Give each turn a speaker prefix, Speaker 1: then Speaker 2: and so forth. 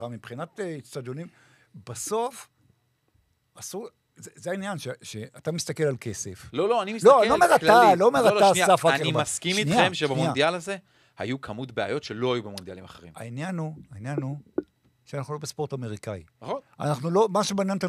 Speaker 1: מבחינת אצטדיונים, בסוף, זה העניין, שאתה מסתכל על כסף.
Speaker 2: לא, אני מסתכל כללי.
Speaker 1: לא אומר אתה סף הקרבה.
Speaker 2: אני מסכים איתכם שבמונדיאל הזה, היו כמות בעיות שלא היו במונדיאלים אחרים.
Speaker 1: העניין הוא שאנחנו לא בספורט אמריקאי.
Speaker 2: נכון.
Speaker 1: אנחנו לא, מה שבעניין